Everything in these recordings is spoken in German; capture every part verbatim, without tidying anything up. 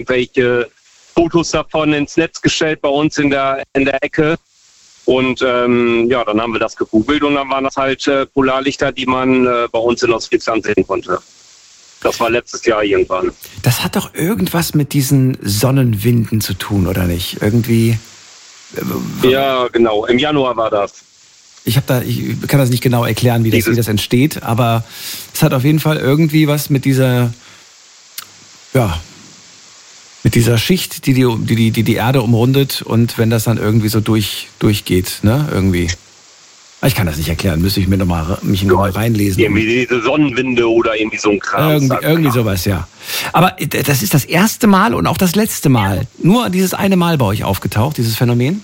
irgendwelche Fotos davon ins Netz gestellt bei uns in der in der Ecke. Und ähm, ja, dann haben wir das gegoogelt und dann waren das halt äh, Polarlichter, die man äh, bei uns in Ostfriesland sehen konnte. Das war letztes Jahr irgendwann. Das hat doch irgendwas mit diesen Sonnenwinden zu tun, oder nicht? Irgendwie. Äh, ja, genau. Im Januar war das. Ich habe da, ich kann das nicht genau erklären, wie das, wie das entsteht, aber es hat auf jeden Fall irgendwie was mit dieser, ja, mit dieser Schicht, die die, die, die, die Erde umrundet und wenn das dann irgendwie so durch, durchgeht, ne, irgendwie. Ich kann das nicht erklären, müsste ich mir noch mal, mich noch mal reinlesen. Irgendwie diese Sonnenwinde oder irgendwie so ein Kram. Irgendwie, irgendwie sowas, ja. Aber das ist das erste Mal und auch das letzte Mal. Nur dieses eine Mal bei euch aufgetaucht, dieses Phänomen?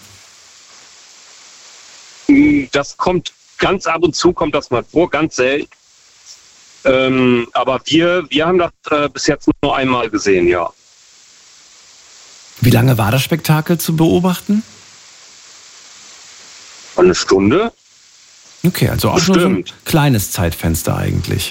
Das kommt ganz ab und zu, kommt das mal vor, ganz selten. Ähm, aber wir, wir haben das äh, bis jetzt nur einmal gesehen, ja. Wie lange war das Spektakel zu beobachten? Eine Stunde. Okay, also auch nur so ein kleines Zeitfenster eigentlich.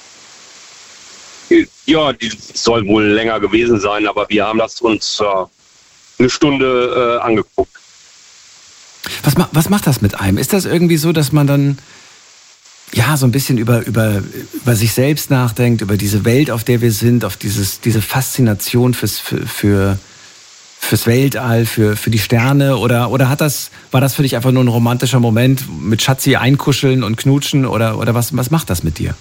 Ja, die soll wohl länger gewesen sein, aber wir haben das uns äh, eine Stunde äh, angeguckt. Was, was macht das mit einem? Ist das irgendwie so, dass man dann ja so ein bisschen über, über, über sich selbst nachdenkt, über diese Welt, auf der wir sind, auf dieses, diese Faszination fürs, für, für fürs Weltall, für, für die Sterne oder, oder hat das, war das für dich einfach nur ein romantischer Moment mit Schatzi einkuscheln und knutschen oder, oder was, was macht das mit dir?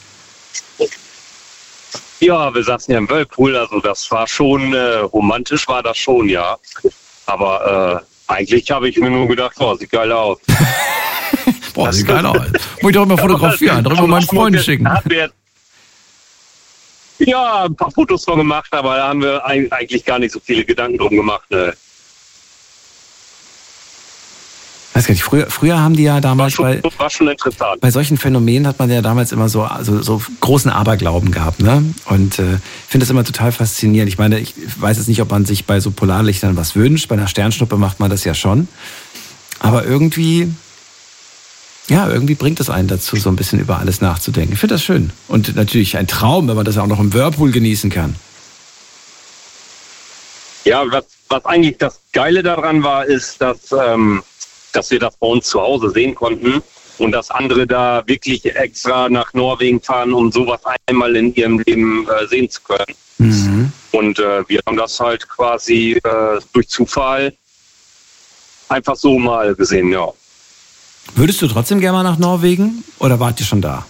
Ja, wir saßen ja im Whirlpool, also das war schon, äh, romantisch war das schon, ja. Aber äh, eigentlich habe ich mir nur gedacht, boah, sieht geil aus. Boah, sieht geil aus. Muss ich doch immer fotografieren, doch immer meinen Freunden schicken. Ja, ein paar Fotos von gemacht, aber da haben wir eigentlich gar nicht so viele Gedanken drum gemacht. Ne. Weiß gar nicht, früher, früher haben die ja damals war schon, bei, war schon interessant. bei solchen Phänomenen hat man ja damals immer so, also so großen Aberglauben gehabt, ne? Und äh, finde das immer total faszinierend. Ich meine, ich weiß jetzt nicht, ob man sich bei so Polarlichtern was wünscht. Bei einer Sternschnuppe macht man das ja schon. Aber irgendwie, ja, irgendwie bringt es einen dazu, so ein bisschen über alles nachzudenken. Ich finde das schön. Und natürlich ein Traum, wenn man das auch noch im Whirlpool genießen kann. Ja, was, was eigentlich das Geile daran war, ist, dass, ähm, dass wir das bei uns zu Hause sehen konnten und dass andere da wirklich extra nach Norwegen fahren, um sowas einmal in ihrem Leben äh, sehen zu können. Mhm. Und äh, wir haben das halt quasi äh, durch Zufall einfach so mal gesehen, ja. Würdest du trotzdem gerne mal nach Norwegen oder wart ihr schon da?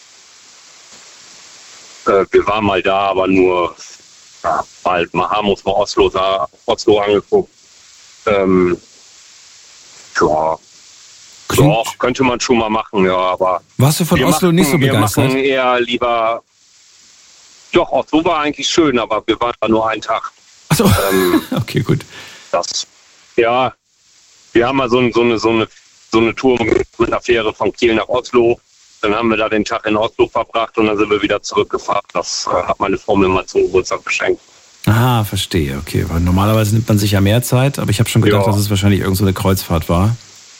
Äh, wir waren mal da, aber nur ja, bald. Wir haben uns mal Oslo, da, Oslo angeguckt. Ähm, ja, doch, könnte man schon mal machen, ja, aber... Warst du von Oslo machen, nicht so begeistert? Wir machen eher lieber... Doch, Oslo war eigentlich schön, aber wir waren da nur einen Tag. Ach so, ähm, okay, gut. Das, ja, wir haben mal so, so eine... So eine so eine Tour mit einer Fähre von Kiel nach Oslo. Dann haben wir da den Tag in Oslo verbracht und dann sind wir wieder zurückgefahren. Das äh, hat meine Frau mir mal zum Geburtstag geschenkt. Ah, verstehe, okay. Weil normalerweise nimmt man sich ja mehr Zeit, aber ich habe schon gedacht, ja. dass es wahrscheinlich irgend so eine Kreuzfahrt war.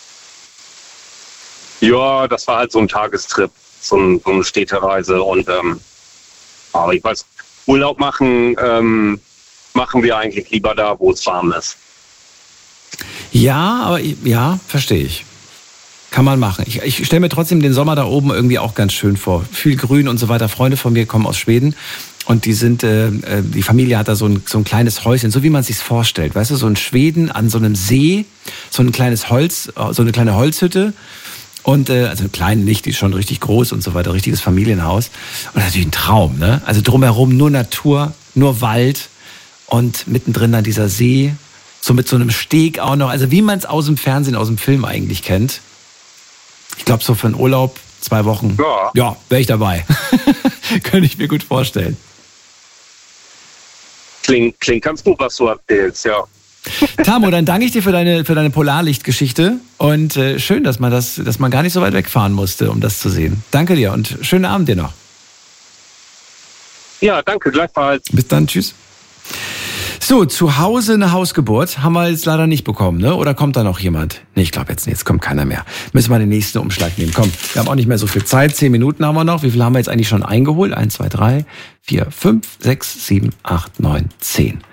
Ja, das war halt so ein Tagestrip, so, ein, so eine Städtereise und ähm, aber ich weiß, Urlaub machen ähm, machen wir eigentlich lieber da, wo es warm ist. Ja, aber ja, verstehe ich. Kann man machen. Ich, ich stelle mir trotzdem den Sommer da oben irgendwie auch ganz schön vor. Viel Grün und so weiter. Freunde von mir kommen aus Schweden und die sind, äh, die Familie hat da so ein, so ein kleines Häuschen, so wie man es sich vorstellt. Weißt du, so in Schweden an so einem See, so ein kleines Holz, so eine kleine Holzhütte. Und äh, also eine kleine nicht, die ist schon richtig groß und so weiter, richtiges Familienhaus. Und natürlich ein Traum, ne? Also drumherum nur Natur, nur Wald und mittendrin dann dieser See, so mit so einem Steg auch noch. Also wie man es aus dem Fernsehen, aus dem Film eigentlich kennt. Ich glaube, so für einen Urlaub, zwei Wochen, ja, ja wäre ich dabei. Könnte ich mir gut vorstellen. Klingt, klingt ganz gut, was du erzählst, ja. Tamo, dann danke ich dir für deine, für deine Polarlichtgeschichte und äh, schön, dass man das, dass man gar nicht so weit wegfahren musste, um das zu sehen. Danke dir und schönen Abend dir noch. Ja, danke, gleichfalls. Bis dann, tschüss. So, zu Hause eine Hausgeburt haben wir jetzt leider nicht bekommen, ne? Oder kommt da noch jemand? Nee, ich glaube jetzt nicht, jetzt kommt keiner mehr. Müssen wir den nächsten Umschlag nehmen. Komm, wir haben auch nicht mehr so viel Zeit. Zehn Minuten haben wir noch. Wie viel haben wir jetzt eigentlich schon eingeholt? Eins, zwei, drei, vier, fünf, sechs, sieben, acht, neun, zehn.